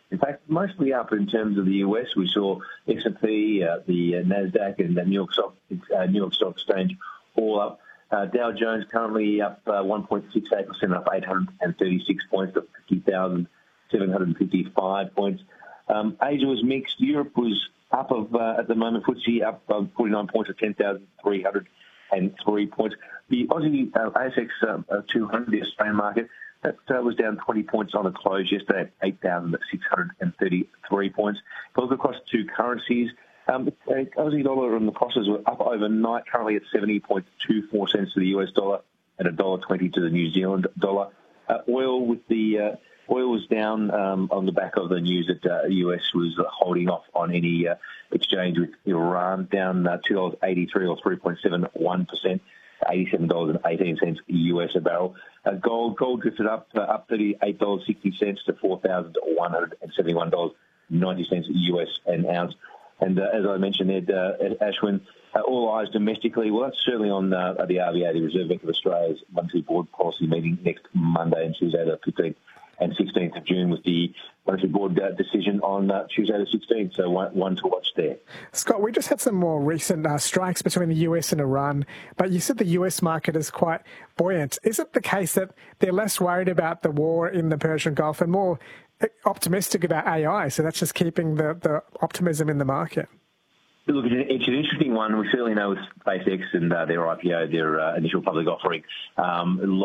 In fact, mostly up in terms of the US. We saw S&P, the NASDAQ, and the New York Stock Exchange all up. Dow Jones currently up 1.68%, up 836 points to 50,755 points. Asia was mixed. Europe was up at the moment. FTSE up 49 points to 10,303 points. The Aussie ASX 200, the Australian market, that was down 20 points on the close yesterday at 8,633 points. If you look across two currencies, the Aussie dollar and the crosses were up overnight, currently at 70.24 cents to the US dollar and $1.20 to the New Zealand dollar. Oil was down on the back of the news that the US was holding off on any exchange with Iran, down $2.83 or 3.71%. $87.18 US a barrel. Gold drifted up $38.60 to $4,171.90 US an ounce. And as I mentioned, Ashwin, all eyes domestically. Well, that's certainly on the RBA, the Reserve Bank of Australia's monetary board policy meeting next Monday and Tuesday, the 15th and 16th of June, with the monetary board decision on Tuesday the 16th. So one to watch there. Scott, we just had some more recent strikes between the US and Iran, but you said the US market is quite buoyant. Is it the case that they're less worried about the war in the Persian Gulf and more optimistic about AI? So that's just keeping the optimism in the market. Look, it's an interesting one. We certainly know with SpaceX and their IPO, their initial public offering,